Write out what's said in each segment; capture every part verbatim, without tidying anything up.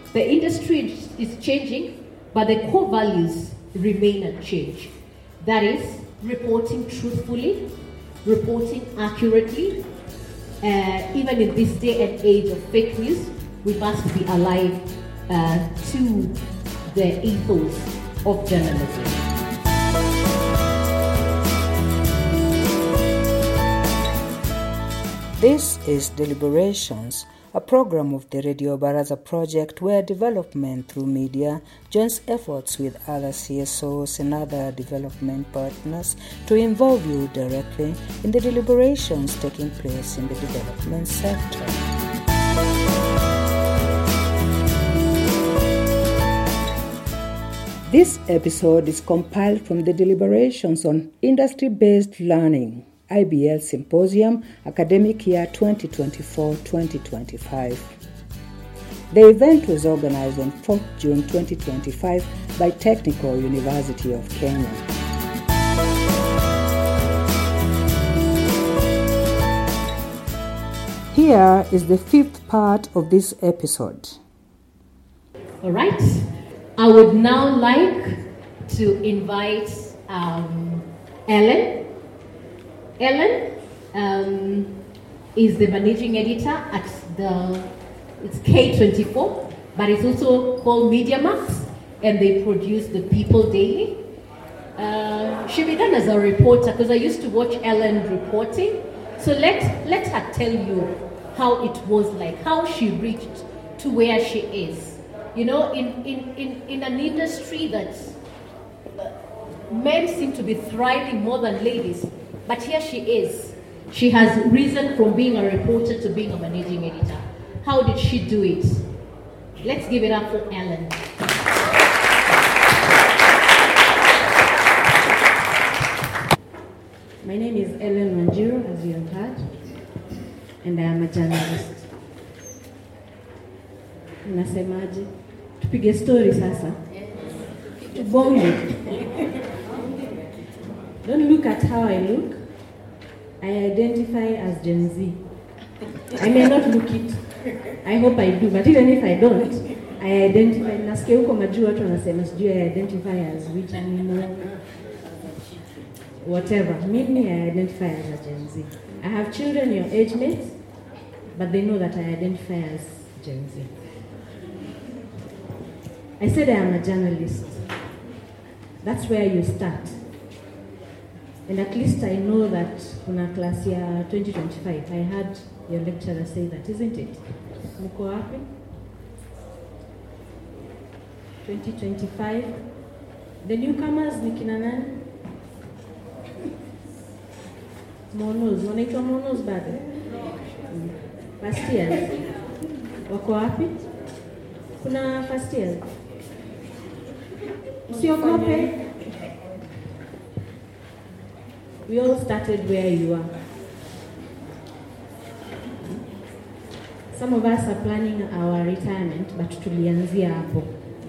The industry is changing, but the core values remain unchanged. That is, reporting truthfully, reporting accurately. Uh, even in this day and age of fake news, we must be alive uh, to the ethos of journalism. This is Deliberations, a program of the Radio Baraza project where development through media joins efforts with other C S Os and other development partners to involve you directly in the deliberations taking place in the development sector. This episode is compiled from the deliberations on industry-based learning, I B L Symposium, Academic Year twenty twenty-four twenty twenty-five. The event was organized on fourth of June twenty twenty-five by Technical University of Kenya. Here is the fifth part of this episode. All right. I would now like to invite um, Ellen. Ellen um, is the managing editor at the, it's K twenty-four, but it's also called MediaMax, and they produce the People Daily. Uh, she began as a reporter because I used to watch Ellen reporting. So let, let her tell you how it was like, how she reached to where she is. You know, in, in, in, in an industry that men seem to be thriving more than ladies, but here she is. She has risen from being a reporter to being a managing editor. How did she do it? Let's give it up for Ellen. My name is Ellen Wanjiru, as you have heard, and I am a journalist. Nasemaje? Tupige story sasa. Tubonge. Don't look at how I look. I identify as Gen Z. I may not look it. I hope I do, but even if I don't, I identify. Nasikia huko majuu watu wanasema sijui I identify as which animal, whatever. Mimi, I identify as a Gen Z. I have children your age mates, but they know that I identify as Gen Z. I said I am a journalist. That's where you start. And at least I know that kuna class year twenty twenty-five, I heard your lecturer say that, isn't it? Mko wapi? twenty twenty-five. The newcomers ni kina nani? Monos, wanaitwa monos bado? First years. Wako wapi? Kuna first years. Usiogope. We all started where you are. Some of us are planning our retirement, but tulianzia hapo.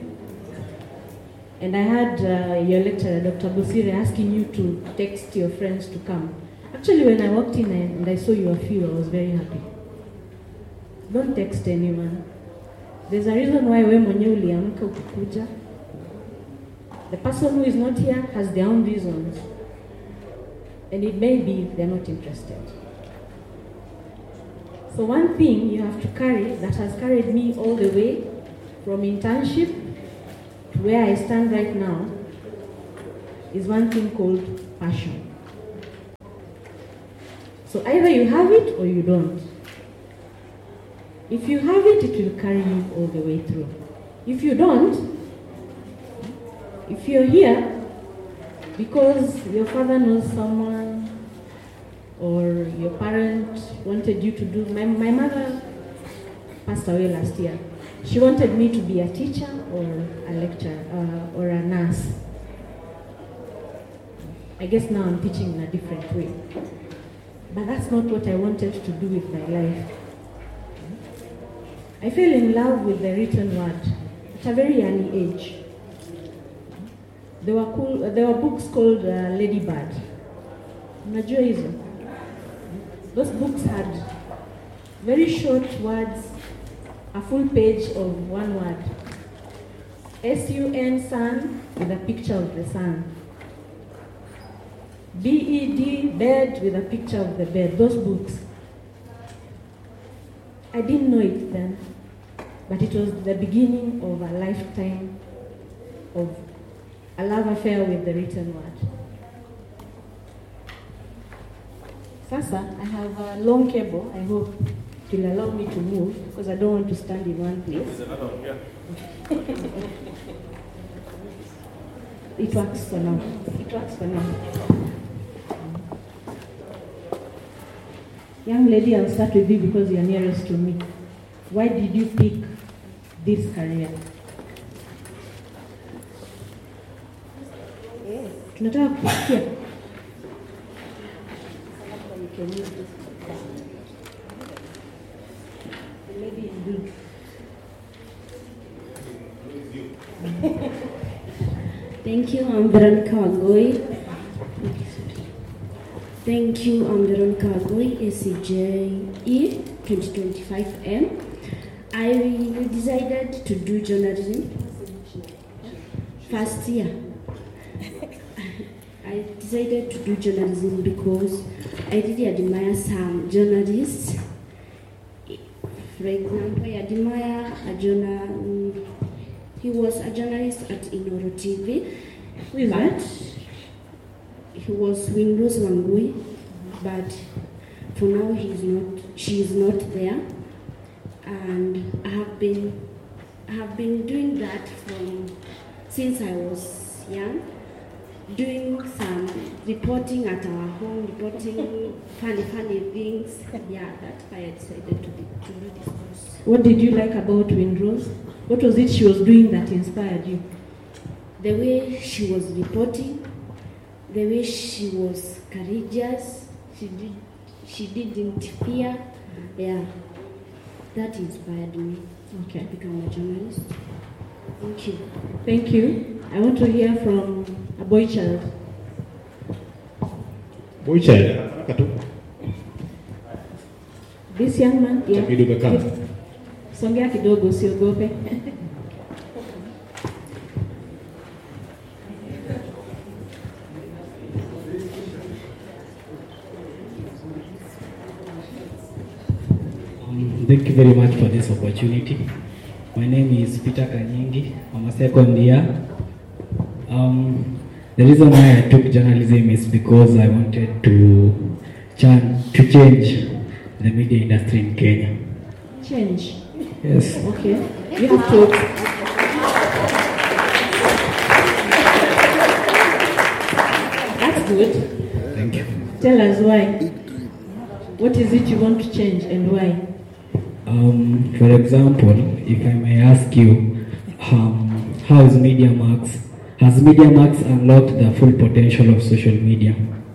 And I had uh, your lecturer, Doctor Busire, asking you to text your friends to come. Actually, when I walked in and I saw you a few, I was very happy. Don't text anyone. There's a reason why we mwenyewe uliamka ukikuja. The person who is not here has their own reasons. And it may be they're not interested. So one thing you have to carry that has carried me all the way from internship to where I stand right now is one thing called passion. So either you have it or you don't. If you have it, it will carry you all the way through. If you don't, if you're here because your father knows someone or your parent wanted you to do, my, my mother passed away last year. She wanted me to be a teacher or a lecturer uh, or a nurse. I guess now I'm teaching in a different way. But that's not what I wanted to do with my life. I fell in love with the written word at a very early age. There were cool. There were books called uh, Lady Bird. Unajua hizo? Those books had very short words, a full page of one word. S U N, sun, with a picture of the sun. B E D, bed, with a picture of the bed. Those books. I didn't know it then, but it was the beginning of a lifetime of a love affair with the written word. Sasa, I have a long cable. I hope it will allow me to move because I don't want to stand in one place. It works for now. It works for now. Young lady, I'll start with you because you're nearest to me. Why did you pick this career? Tunataka kusikia. Maybe in blue. Thank you, I'm Veronica Wangui. Thank you, I'm Veronica Wangui, A C J E twenty twenty-five M. I decided to do journalism first year. I decided to do journalism because I really admire some journalists. For example, I admire a journal. He was a journalist at Inoro T V. Who is that? He was Winrose Wangui, but for now he's not. She is not there, and I have been, I have been doing that from since I was young, doing some reporting at our home, reporting funny, funny things. Yeah, that's why I decided to, be, to do this course. What did you like about Winrose? What was it she was doing that inspired you? The way she was reporting, the way she was courageous, she did, she didn't fear. Yeah, that inspired me Okay. to become a journalist. Thank you. Thank you. I want to hear from a boy child. Boy child, haraka tu. This young man, yeah. Itabidi umekaa. Songea kidogo, usiogope. Um, thank you very much for this opportunity. My name is Peter Kanyingi. I'm a second year. Um, the reason why I took journalism is because I wanted to, chan- to change the media industry in Kenya. Change. Yes. Okay. You have to. That's good. Thank you. Tell us why. What is it you want to change and why? Um, for example, if I may ask you, um, how is MediaMax, has MediaMax unlocked the full potential of social media?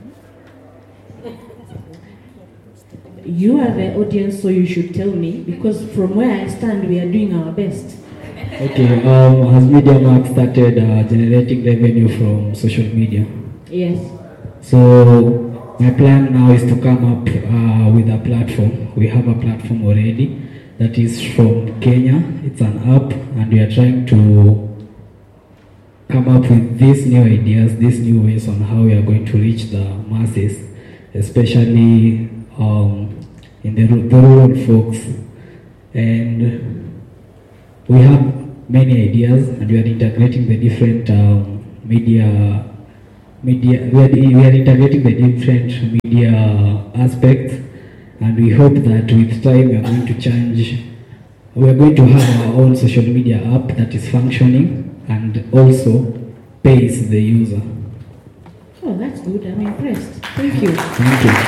You are the audience, so you should tell me, because from where I stand, we are doing our best. Okay, um, has MediaMax started uh, generating revenue from social media? Yes. So my plan now is to come up uh, with a platform. We have a platform already that is from Kenya. It's an app, and we are trying to come up with these new ideas, these new ways on how we are going to reach the masses, especially um, in the, the rural folks. And we have many ideas, and we are integrating the different um, media Media, we are, we are integrating the different media aspects, and we hope that with time we are going to change. We are going to have our own social media app that is functioning and also pays the user. Oh, that's good. I'm impressed. Thank you. Thank you.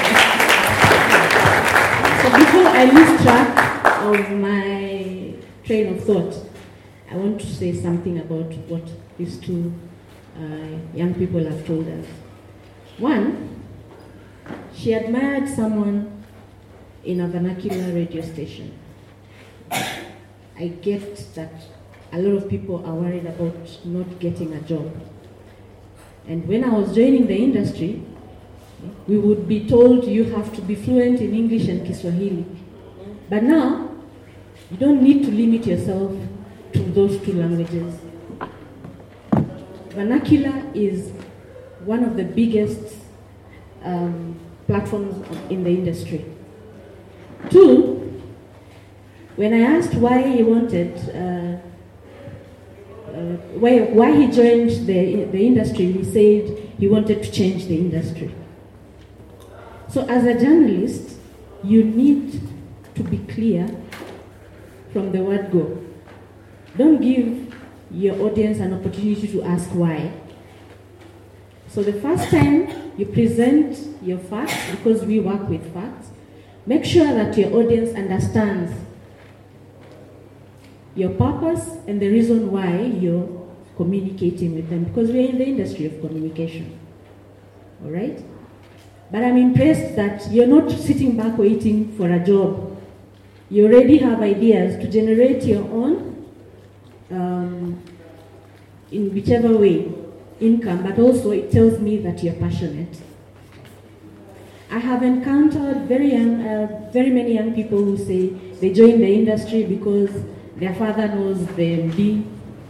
So before I lose track of my train of thought, I want to say something about what these two Uh, young people have told us. One, she admired someone in a vernacular radio station. I get that a lot of people are worried about not getting a job. And when I was joining the industry, we would be told you have to be fluent in English and Kiswahili. But now, You don't need to limit yourself to those two languages. Vernacular is one of the biggest um, platforms in the industry. Two, when I asked why he wanted, uh, uh, why, why he joined the, the industry, he said he wanted to change the industry. So as a journalist, you need to be clear from the word go. Don't give your audience an opportunity to ask why. So the first time you present your facts, because we work with facts, make sure that your audience understands your purpose and the reason why you're communicating with them, because we're in the industry of communication. All right? But I'm impressed that you're not sitting back waiting for a job. You already have ideas to generate your own, um, in whichever way, income, but also it tells me that you're passionate. I have encountered very young, uh, very many young people who say they join the industry because their father knows the M D,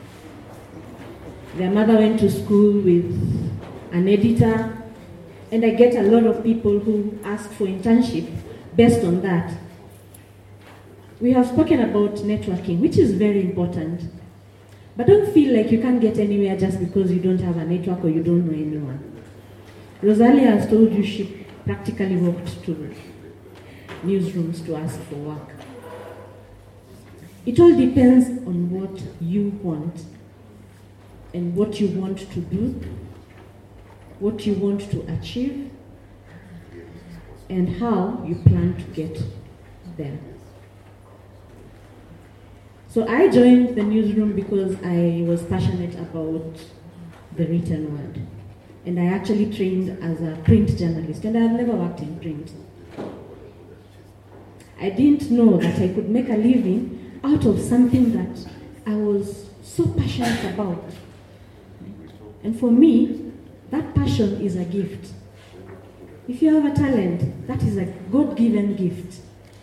their mother went to school with an editor, and I get a lot of people who ask for internship based on that. We have spoken about networking, which is very important. But don't feel like you can't get anywhere just because you don't have a network or you don't know anyone. Rosalia has told you she practically walked to newsrooms to ask for work. It all depends on what you want and what you want to do, what you want to achieve, and how you plan to get there. So I joined the newsroom because I was passionate about the written word. And I actually trained as a print journalist, and I've never worked in print. I didn't know that I could make a living out of something that I was so passionate about. And for me, that passion is a gift. If you have a talent, that is a God-given gift.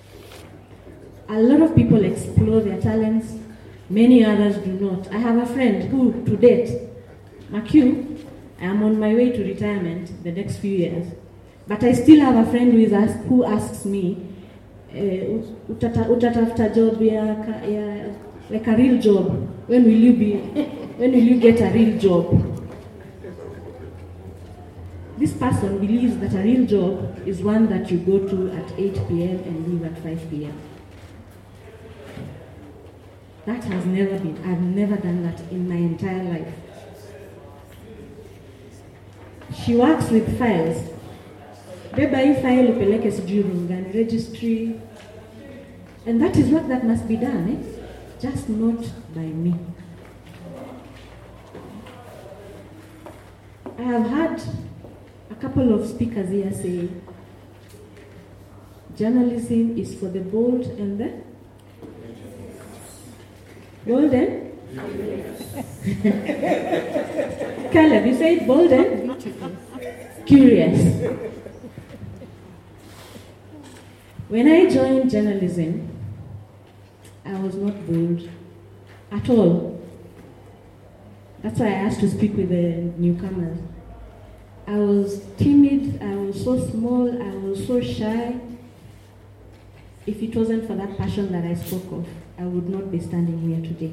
A lot of people explore their talents, many others do not. I have a friend who, to date, Macu, I am on my way to retirement the next few years, but I still have a friend who, is ask, who asks me, utata, utatafuta job ya, ya, like a real job, when will you be, when will you get a real job? This person believes that a real job is one that you go to at eight p.m. and leave at five p.m. That has never been, I've never done that in my entire life. She works with files. Beba hii file upeleke sijui rungani, registry. And that is what that must be done, eh? Just not by me. I have had a couple of speakers here say, journalism is for the bold and the bold and? Caleb, you say bold and? Curious. When I joined journalism, I was not bold at all. That's why I asked to speak with the newcomers. I was timid, I was so small, I was so shy. If it wasn't for that passion that I spoke of, I would not be standing here today.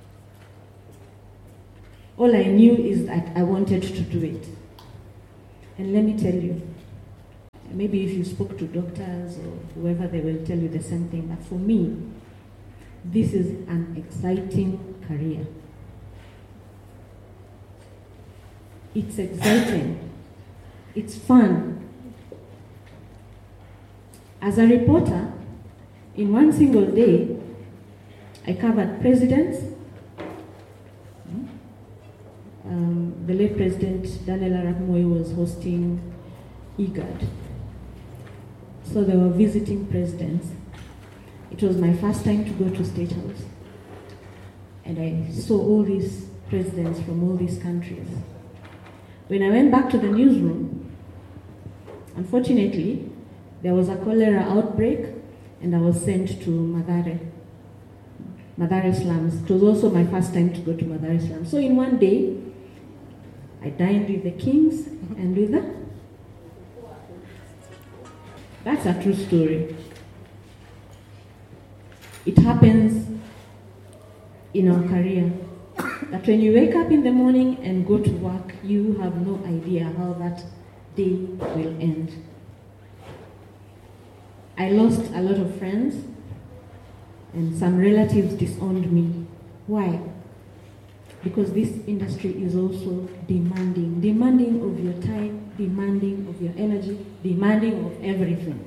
All I knew is that I wanted to do it. And let me tell you, maybe if you spoke to doctors or whoever, they will tell you the same thing. But for me, this is an exciting career. It's exciting. It's fun. As a reporter, in one single day, I covered presidents. Um, the late President Daniel Arap Moi was hosting IGAD. So they were visiting presidents. It was my first time to go to State House. And I saw all these presidents from all these countries. When I went back to the newsroom, unfortunately, there was a cholera outbreak and I was sent to Mathare. Mathare slums. It was also my first time to go to Mathare slums. So in one day, I dined with the kings and with the... That's a true story. It happens in our career that when you wake up in the morning and go to work, you have no idea how that day will end. I lost a lot of friends, and some relatives disowned me. Why? Because this industry is also demanding, demanding of your time, demanding of your energy, demanding of everything.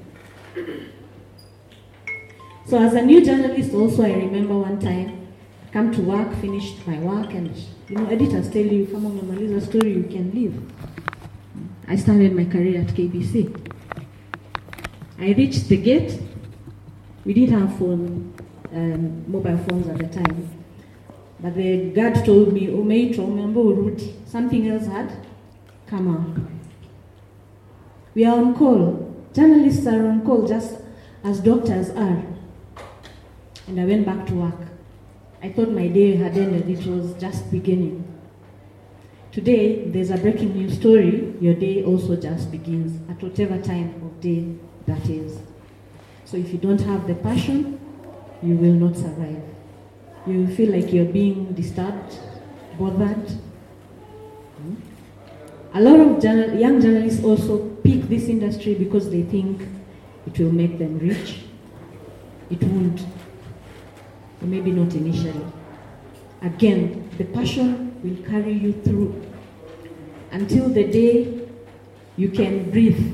So as a new journalist also, I remember one time, come to work, finished my work, and you know, editors tell you, come on, umaliza story, you can leave. I started my career at K B C. I reached the gate. We didn't have phone, um, mobile phones at the time. But the guard told me, umeitwa, umeambiwa urudi. Something else had come up. We are on call. Journalists are on call just as doctors are. And I went back to work. I thought my day had ended. It was just beginning. Today, there's a breaking news story. Your day also just begins at whatever time of day that is. So if you don't have the passion, you will not survive. You will feel like you're being disturbed, bothered. Hmm? A lot of journal- young journalists also pick this industry because they think it will make them rich. It won't. Maybe not initially. Again, the passion will carry you through until the day you can breathe.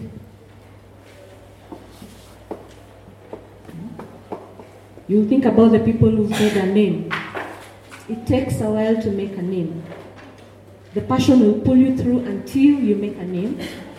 You think about the people who've made a name. It takes a while to make a name. The passion will pull you through until you make a name.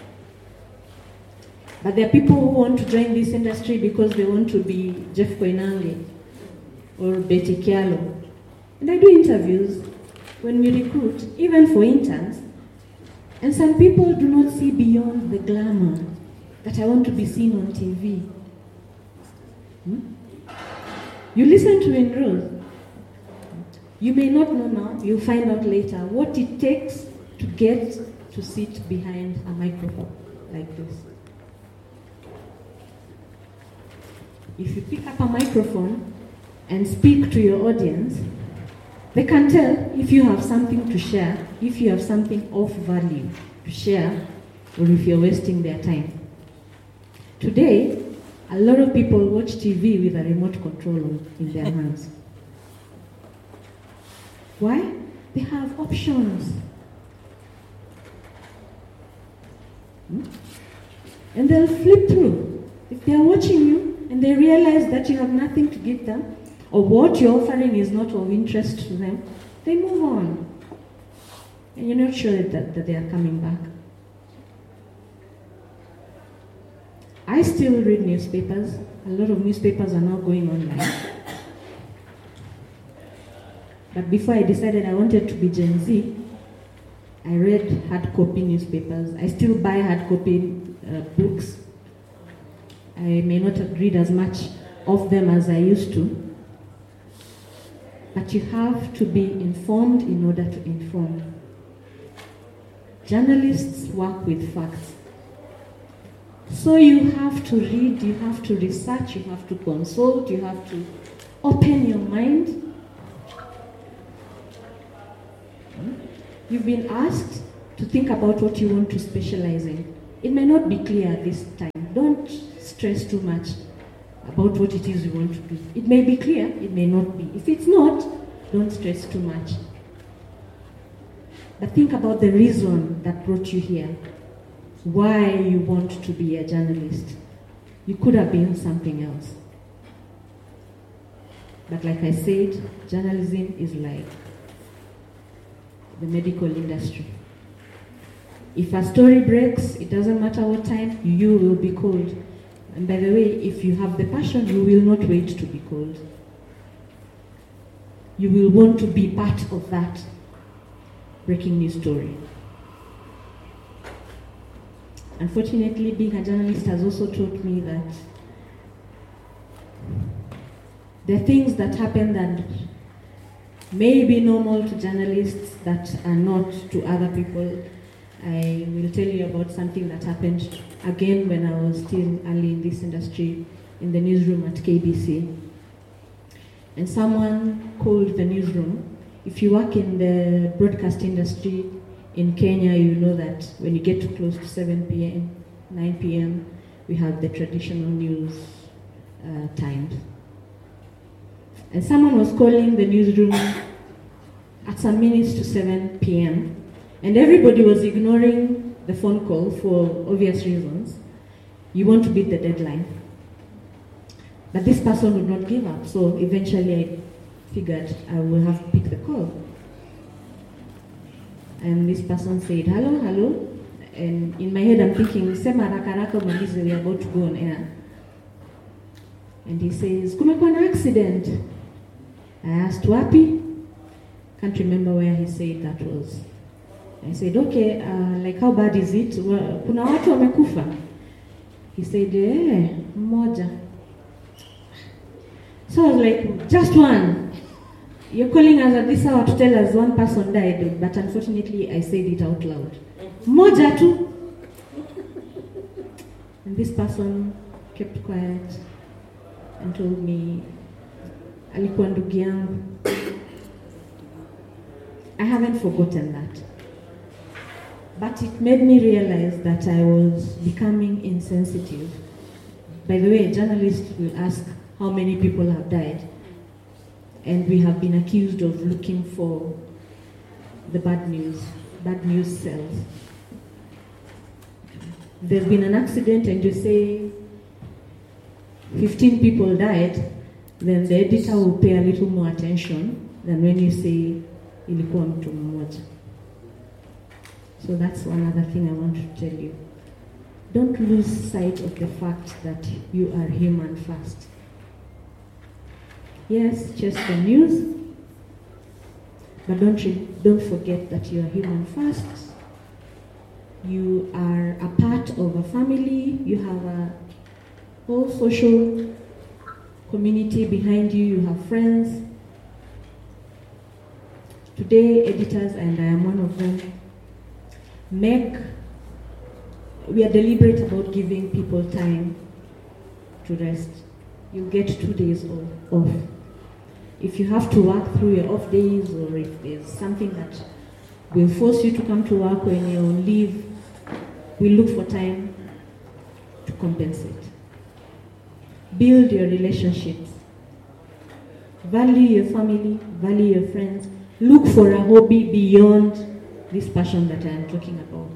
But there are people who want to join this industry because they want to be Jeff Koinange or Betty Kialo. And I do interviews when we recruit, even for interns. And some people do not see beyond the glamour that I want to be seen on T V. Hmm? You listen to Windrose. You may not know now, you'll find out later what it takes to get to sit behind a microphone like this. If you pick up a microphone and speak to your audience, they can tell if you have something to share, if you have something of value to share, or if you're wasting their time. Today, a lot of people watch T V with a remote control in their hands. Why? They have options. Hmm? And they'll flip through. If they're watching you and they realize that you have nothing to give them, or what you're offering is not of interest to them, they move on. And you're not sure that, that they are coming back. I still read newspapers. A lot of newspapers are now going online. But before I decided I wanted to be Gen Z, I read hard copy newspapers. I still buy hard copy uh, books. I may not have read as much of them as I used to. But you have to be informed in order to inform. Journalists work with facts. So you have to read, you have to research, you have to consult, you have to open your mind. You've been asked to think about what you want to specialize in. It may not be clear at this time. Don't stress too much about what it is you want to do. It may be clear, it may not be. If it's not, don't stress too much. But think about the reason that brought you here. Why you want to be a journalist. You could have been something else. But like I said, journalism is like the medical industry. If a story breaks, it doesn't matter what time, you will be called. And by the way, if you have the passion, you will not wait to be called. You will want to be part of that breaking news story. Unfortunately, being a journalist has also taught me that There are things that happen that may be normal to journalists that are not to other people. I will tell you about something that happened again when I was still early in this industry, in the newsroom at K B C. And someone called the newsroom. If you work in the broadcast industry in Kenya, you know that when you get too close to seven p.m., nine p.m., we have the traditional news uh, times. And someone was calling the newsroom at some minutes to seven p.m., and everybody was ignoring the phone call for obvious reasons. You want to beat the deadline. But this person would not give up, so eventually I figured I will have to pick the call. And this person said, hello, hello. And in my head I'm thinking, Sema haraka haraka umalize, we are about to go on air. And he says, kumekuwa na accident. I asked, wapi? Can't remember where he said that was. I said, okay, uh, like how bad is it? Kuna watu wamekufa? He said, eh, mmoja. So I was like, just one. You're calling us at this hour to tell us one person died, but unfortunately I said it out loud. Moja tu. And this person kept quiet and told me, alikuwa ndugu yangu. I haven't forgotten that. But it made me realize that I was becoming insensitive. By the way, journalists will ask how many people have died. And we have been accused of looking for the bad news. Bad news sells. There's been an accident and you say fifteen people died, then the editor will pay a little more attention than when you say ilikuwa mtu mmoja. So that's one other thing I want to tell you. Don't lose sight of the fact that you are human first. Yes, chase the news, but don't, re- don't forget that you are human first. You are a part of a family, you have a whole social community behind you, you have friends. Today, editors, and I am one of them, make, we are deliberate about giving people time to rest. You get two days off. If you have to work through your off days, or if there's something that will force you to come to work when you're on leave, we look for time to compensate. Build your relationships. Value your family, value your friends. Look for a hobby beyond this passion that I am talking about.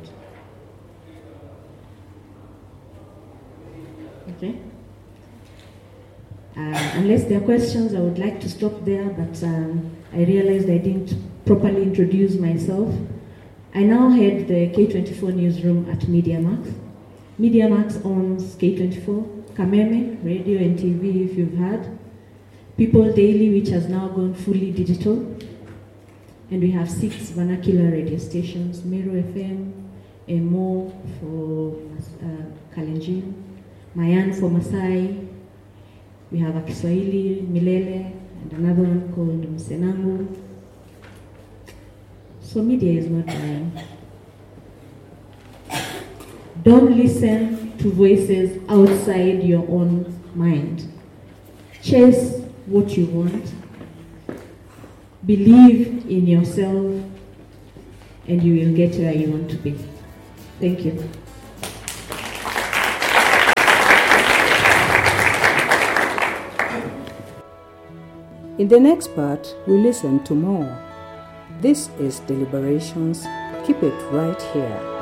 Okay? Uh, unless there are questions, I would like to stop there, but um, I realized I didn't properly introduce myself. I now head the K twenty-four newsroom at MediaMax. MediaMax owns K twenty-four, Kameme, radio and T V if you've heard, People Daily, which has now gone fully digital, and we have six vernacular radio stations, Mero F M, Emo for uh, Kalenjin, Mayan for Masai. We have a Kiswahili, Milele, and another one called Msenangu. So media is not dying. Don't listen to voices outside your own mind. Chase what you want. Believe in yourself, and you will get where you want to be. Thank you. In the next part, we listen to more. This is Deliberations. Keep it right here.